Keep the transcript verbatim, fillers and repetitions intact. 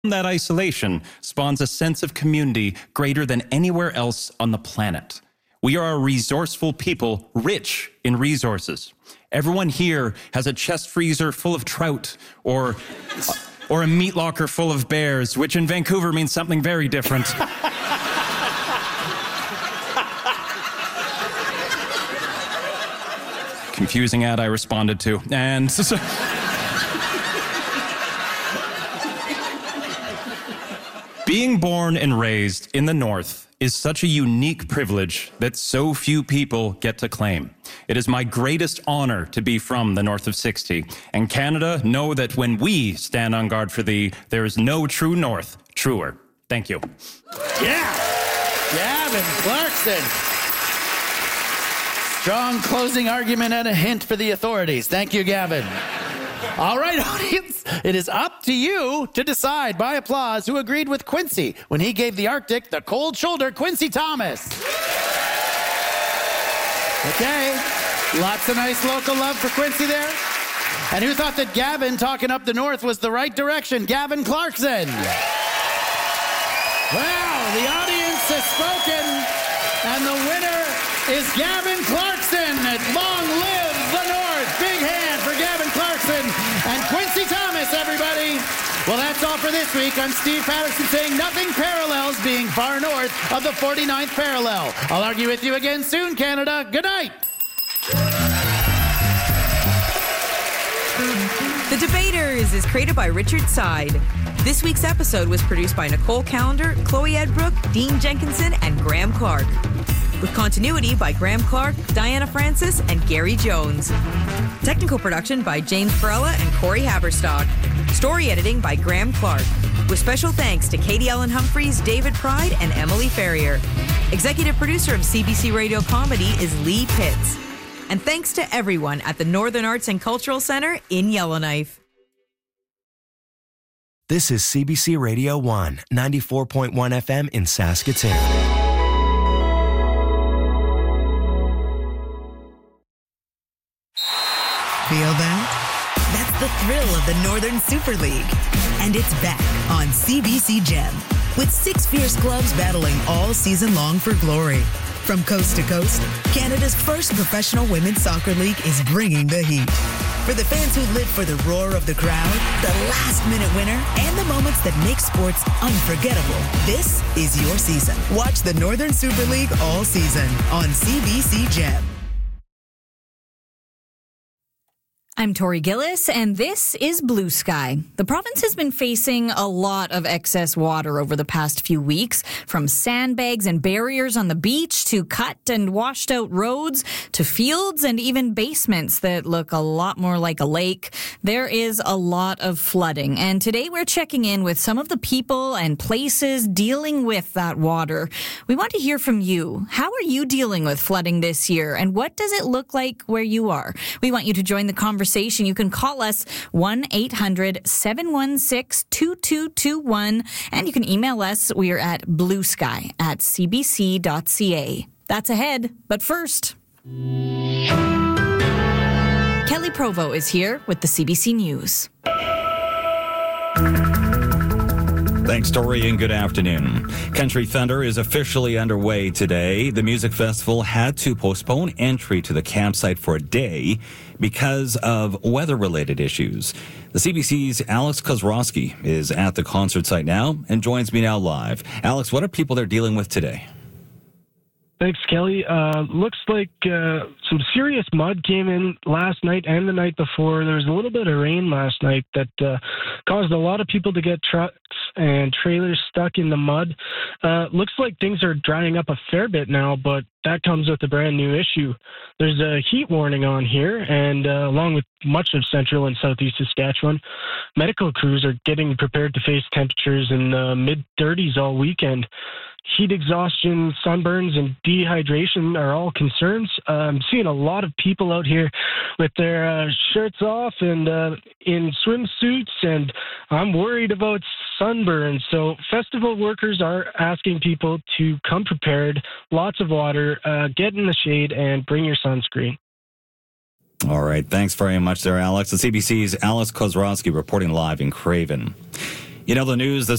That isolation spawns a sense of community greater than anywhere else on the planet. We are a resourceful people, rich in resources. Everyone here has a chest freezer full of trout or, or a meat locker full of bears, which in Vancouver means something very different. Confusing ad I responded to. And so... Being born and raised in the North is such a unique privilege that so few people get to claim. It is my greatest honor to be from the North of sixty. And Canada, know that when we stand on guard for thee, there is no true North truer. Thank you. Yeah! Gavin Clarkson. Strong closing argument and a hint for the authorities. Thank you, Gavin. All right, audience, it is up to you to decide by applause who agreed with Quincy when he gave the Arctic the cold shoulder. Quincy Thomas. Okay, lots of nice local love for Quincy there. And who thought that Gavin talking up the North was the right direction? Gavin Clarkson. Well, the audience has spoken, and the winner is Gavin Clarkson. Long live the North. Big hand for Gavin Clarkson and Quincy Thomas, everybody. Well, that's all for this week. I'm Steve Patterson saying nothing parallels being far north of the forty-ninth parallel. I'll argue with you again soon, Canada. Good night. The Debaters is created by Richard Side. This week's episode was produced by Nicole Callender, Chloe Edbrook, Dean Jenkinson, and Graham Clark. With continuity by Graham Clark, Diana Francis, and Gary Jones. Technical production by James Perella and Corey Haberstock. Story editing by Graham Clark. With special thanks to Katie Ellen Humphreys, David Pride, and Emily Ferrier. Executive producer of C B C Radio Comedy is Lee Pitts. And thanks to everyone at the Northern Arts and Cultural Center in Yellowknife. This is C B C Radio one, ninety-four point one F M in Saskatoon. Feel that? That's the thrill of the Northern Super League. And it's back on C B C Gem, with six fierce clubs battling all season long for glory. From coast to coast, Canada's first professional women's soccer league is bringing the heat. For the fans who live for the roar of the crowd, the last-minute winner, and the moments that make sports unforgettable, this is your season. Watch the Northern Super League all season on C B C Gem. I'm Tori Gillis, and this is Blue Sky. The province has been facing a lot of excess water over the past few weeks, from sandbags and barriers on the beach to cut and washed out roads to fields and even basements that look a lot more like a lake. There is a lot of flooding, and today we're checking in with some of the people and places dealing with that water. We want to hear from you. How are you dealing with flooding this year, and what does it look like where you are? We want you to join the conversation. You can call us one eight hundred seven one six two two two one, and you can email us. We are at bluesky at c b c dot c a. That's ahead, but first, Kelly Provo is here with the C B C News. Thanks, Tori, and good afternoon. Country Thunder is officially underway today. The music festival had to postpone entry to the campsite for a day because of weather-related issues. The C B C's Alex Kozrowski is at the concert site now and joins me now live. Alex, what are people there dealing with today? Thanks, Kelly. Uh, looks like uh, some serious mud came in last night and the night before. There was a little bit of rain last night that uh, caused a lot of people to get trucks and trailers stuck in the mud. Uh, looks like things are drying up a fair bit now, but that comes with a brand new issue. There's a heat warning on here, and uh, along with much of central and southeast Saskatchewan, medical crews are getting prepared to face temperatures in the mid thirties all weekend. Heat exhaustion, sunburns, and dehydration are all concerns. Uh, I'm seeing a lot of people out here with their uh, shirts off and uh, in swimsuits, and I'm worried about sunburns. So festival workers are asking people to come prepared, lots of water, uh, get in the shade, and bring your sunscreen. All right. Thanks very much there, Alex. The C B C's Alex Kozrowski reporting live in Craven. You know, the news this